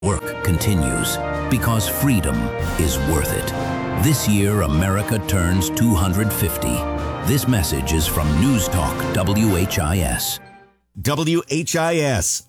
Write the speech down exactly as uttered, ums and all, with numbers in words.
Work continues because freedom is worth it. This year, America turns two hundred fifty. This message is from News Talk W H I S. W H I S.